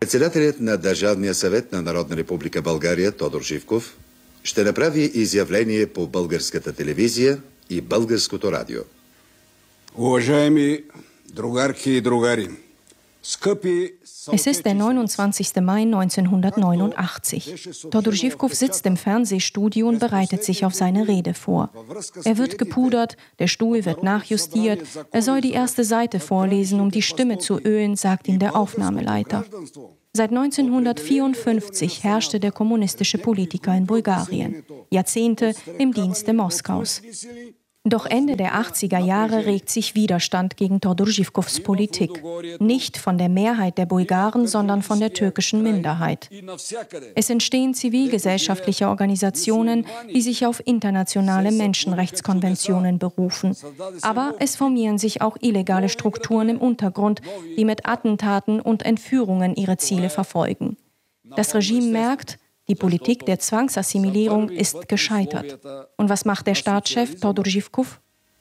Председателят на Държавния съвет на Народна република България Тодор Живков ще направи изявление по българската телевизия и българското радио. Уважаеми другарки и другари, Es ist der 29. Mai 1989. Todor Živkov sitzt im Fernsehstudio und bereitet sich auf seine Rede vor. Er wird gepudert, der Stuhl wird nachjustiert, er soll die erste Seite vorlesen, um die Stimme zu ölen, sagt ihm der Aufnahmeleiter. Seit 1954 herrschte der kommunistische Politiker in Bulgarien, Jahrzehnte im Dienste Moskaus. Doch Ende der 80er Jahre regt sich Widerstand gegen Todor Živkovs Politik. Nicht von der Mehrheit der Bulgaren, sondern von der türkischen Minderheit. Es entstehen zivilgesellschaftliche Organisationen, die sich auf internationale Menschenrechtskonventionen berufen. Aber es formieren sich auch illegale Strukturen im Untergrund, die mit Attentaten und Entführungen ihre Ziele verfolgen. Das Regime merkt, die Politik der Zwangsassimilierung ist gescheitert. Und was macht der Staatschef Todor Živkov?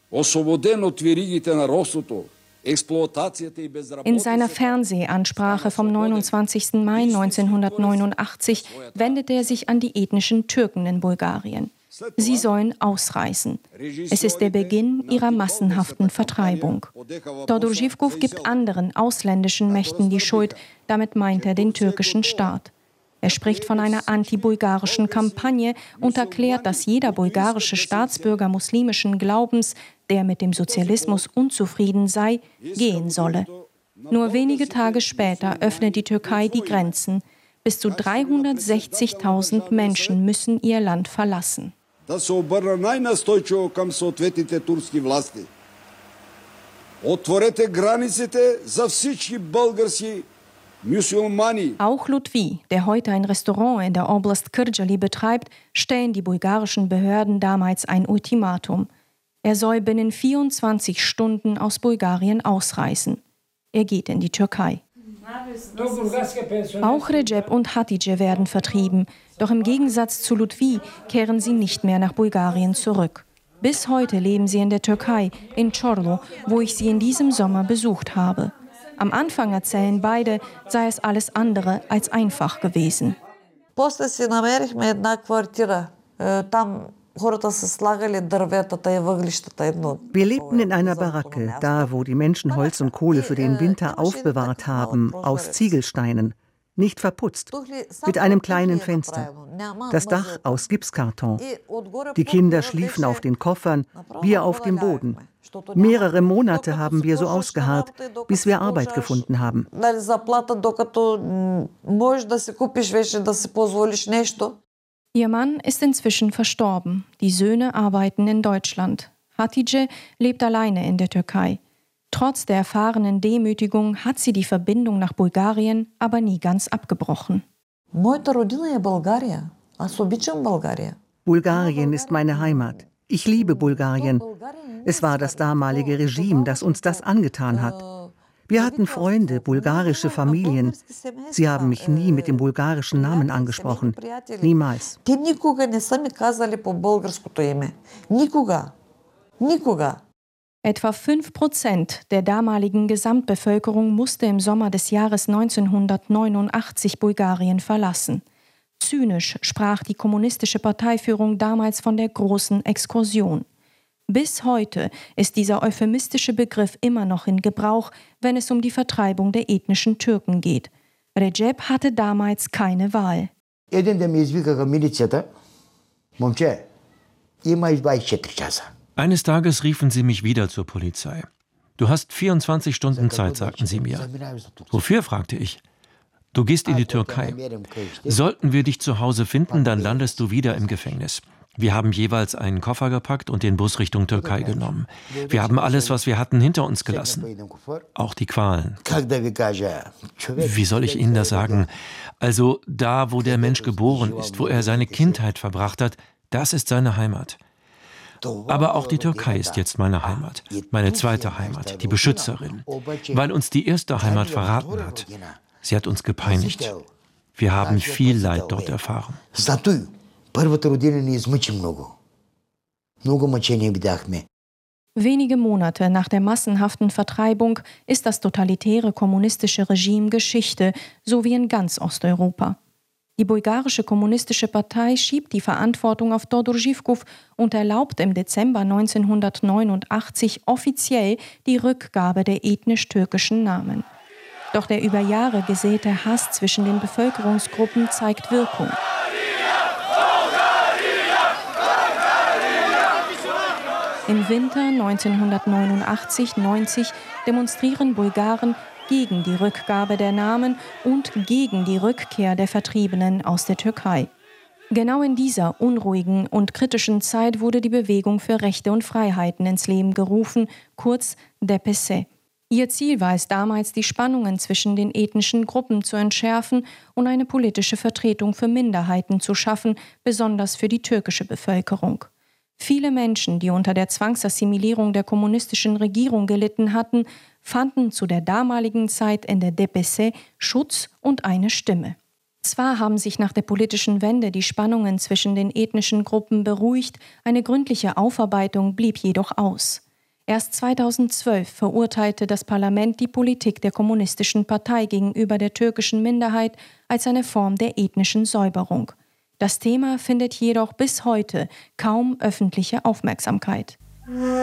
In seiner Fernsehansprache vom 29. Mai 1989 wendet er sich an die ethnischen Türken in Bulgarien. Sie sollen ausreisen. Es ist der Beginn ihrer massenhaften Vertreibung. Todor Živkov gibt anderen ausländischen Mächten die Schuld, damit meint er den türkischen Staat. Er spricht von einer anti-bulgarischen Kampagne und erklärt, dass jeder bulgarische Staatsbürger muslimischen Glaubens, der mit dem Sozialismus unzufrieden sei, gehen solle. Nur wenige Tage später öffnet die Türkei die Grenzen. Bis zu 360.000 Menschen müssen ihr Land verlassen. Auch Lutfi, der heute ein Restaurant in der Oblast Kırjali betreibt, stellen die bulgarischen Behörden damals ein Ultimatum. Er soll binnen 24 Stunden aus Bulgarien ausreisen. Er geht in die Türkei. Auch Recep und Hatice werden vertrieben. Doch im Gegensatz zu Lutfi kehren sie nicht mehr nach Bulgarien zurück. Bis heute leben sie in der Türkei, in Çorlu, wo ich sie in diesem Sommer besucht habe. Am Anfang erzählen beide, sei es alles andere als einfach gewesen. Wir lebten in einer Baracke, da wo die Menschen Holz und Kohle für den Winter aufbewahrt haben, aus Ziegelsteinen, nicht verputzt, mit einem kleinen Fenster. Das Dach aus Gipskarton. Die Kinder schliefen auf den Koffern, wir auf dem Boden. Mehrere Monate haben wir so ausgeharrt, bis wir Arbeit gefunden haben. Ihr Mann ist inzwischen verstorben. Die Söhne arbeiten in Deutschland. Hatice lebt alleine in der Türkei. Trotz der erfahrenen Demütigung hat sie die Verbindung nach Bulgarien aber nie ganz abgebrochen. Bulgarien ist meine Heimat. Ich liebe Bulgarien. Es war das damalige Regime, das uns das angetan hat. Wir hatten Freunde, bulgarische Familien. Sie haben mich nie mit dem bulgarischen Namen angesprochen. Niemals. Etwa 5% der damaligen Gesamtbevölkerung musste im Sommer des Jahres 1989 Bulgarien verlassen. Zynisch sprach die kommunistische Parteiführung damals von der großen Exkursion. Bis heute ist dieser euphemistische Begriff immer noch in Gebrauch, wenn es um die Vertreibung der ethnischen Türken geht. Recep hatte damals keine Wahl. Eines Tages riefen sie mich wieder zur Polizei. Du hast 24 Stunden Zeit, sagten sie mir. Wofür, fragte ich. Du gehst in die Türkei. Sollten wir dich zu Hause finden, dann landest du wieder im Gefängnis. Wir haben jeweils einen Koffer gepackt und den Bus Richtung Türkei genommen. Wir haben alles, was wir hatten, hinter uns gelassen. Auch die Qualen. Wie soll ich Ihnen das sagen? Also da, wo der Mensch geboren ist, wo er seine Kindheit verbracht hat, das ist seine Heimat. Aber auch die Türkei ist jetzt meine Heimat, meine zweite Heimat, die Beschützerin, weil uns die erste Heimat verraten hat. Sie hat uns gepeinigt. Wir haben viel Leid dort erfahren. Първата родина ни измъчи много. Много мъчения видяхме. Wenige Monate nach der massenhaften Vertreibung ist das totalitäre kommunistische Regime Geschichte, so wie in ganz Osteuropa. Die bulgarische kommunistische Partei schiebt die Verantwortung auf Todor Živkov und erlaubt im Dezember 1989 offiziell die Rückgabe der ethnisch-türkischen Namen. Doch der über Jahre gesäte Hass zwischen den Bevölkerungsgruppen zeigt Wirkung. Im Winter 1989-90 demonstrieren Bulgaren gegen die Rückgabe der Namen und gegen die Rückkehr der Vertriebenen aus der Türkei. Genau in dieser unruhigen und kritischen Zeit wurde die Bewegung für Rechte und Freiheiten ins Leben gerufen, kurz DPS. Ihr Ziel war es damals, die Spannungen zwischen den ethnischen Gruppen zu entschärfen und eine politische Vertretung für Minderheiten zu schaffen, besonders für die türkische Bevölkerung. Viele Menschen, die unter der Zwangsassimilierung der kommunistischen Regierung gelitten hatten, fanden zu der damaligen Zeit in der DPS Schutz und eine Stimme. Zwar haben sich nach der politischen Wende die Spannungen zwischen den ethnischen Gruppen beruhigt, eine gründliche Aufarbeitung blieb jedoch aus. Erst 2012 verurteilte das Parlament die Politik der kommunistischen Partei gegenüber der türkischen Minderheit als eine Form der ethnischen Säuberung. Das Thema findet jedoch bis heute kaum öffentliche Aufmerksamkeit.